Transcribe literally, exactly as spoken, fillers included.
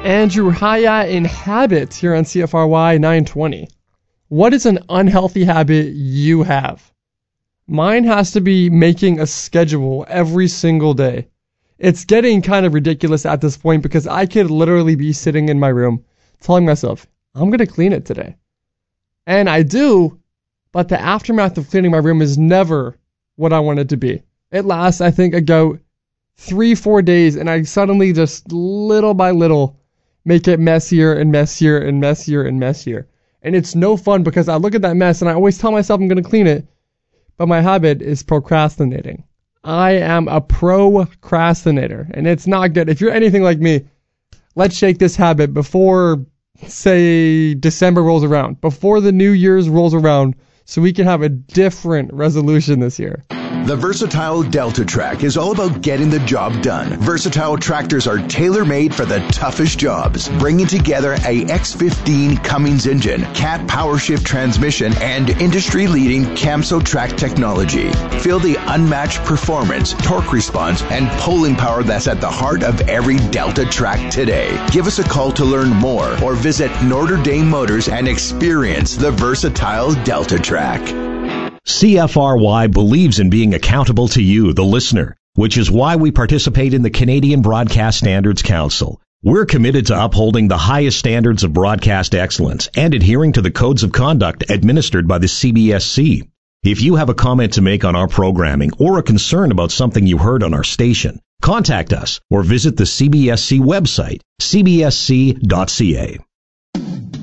Andrew Hyatt in Habits here on C F R Y nine twenty. What is an unhealthy habit you have? Mine has to be making a schedule every single day. It's getting kind of ridiculous at this point because I could literally be sitting in my room telling myself, I'm going to clean it today. And I do, but the aftermath of cleaning my room is never what I want it to be. It lasts, I think, about three, four days, and I suddenly just little by little make it messier and messier and messier and messier. And it's no fun because I look at that mess and I always tell myself I'm going to clean it, but my habit is procrastinating. I am a procrastinator, and it's not good. If you're anything like me, let's shake this habit before, say, December rolls around, before the New Year's rolls around, so we can have a different resolution this year. The Versatile Delta Track is all about getting the job done. Versatile tractors are tailor-made for the toughest jobs, bringing together a X fifteen Cummins engine, Cat PowerShift transmission, and industry-leading Camso track technology. Feel the unmatched performance, torque response, and pulling power that's at the heart of every Delta track today. Give us a call to learn more or visit Notre Dame Motors and experience the Versatile Delta Track. C F R Y believes in being accountable to you, the listener, which is why we participate in the Canadian Broadcast Standards Council. We're committed to upholding the highest standards of broadcast excellence and adhering to the codes of conduct administered by the C B S C. If you have a comment to make on our programming or a concern about something you heard on our station, contact us or visit the C B S C website, c b s c dot c a.